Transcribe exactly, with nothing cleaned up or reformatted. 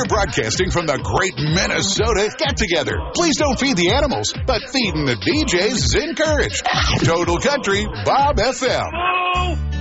broadcasting from the great Minnesota get-together. Please don't feed the animals, but feeding the D Js is encouraged. Total Country, Bob F M. Oh!